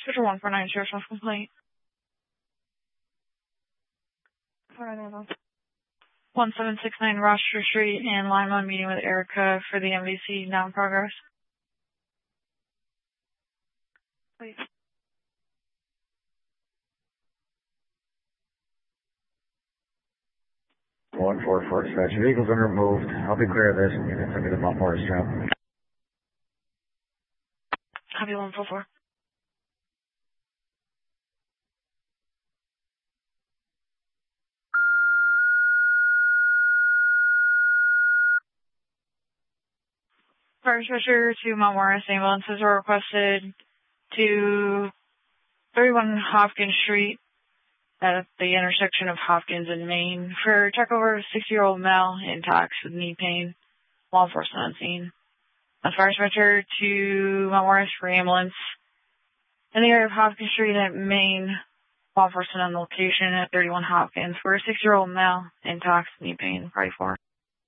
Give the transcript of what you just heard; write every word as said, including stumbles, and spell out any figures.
Schedule one four nine, sheriff's office complaint. one seven six nine Rochester Street in Lima, meeting with Erica for the M V C now in progress. Please. one four four dispatch. Vehicle's been removed. I'll be clear of this and you can send me the Mount Morris job. Copy one four four. Fire dispatcher to Mount Morris ambulances were requested to thirty-one Hopkins Street at the intersection of Hopkins and Main for check over a sixty-year-old male intox with knee pain. Law enforcement on scene. A fire dispatcher to Mount Morris for ambulance in the area of Hopkins Street at Main. Law enforcement on location at thirty-one Hopkins for a six-year-old male intox with knee pain. Party four.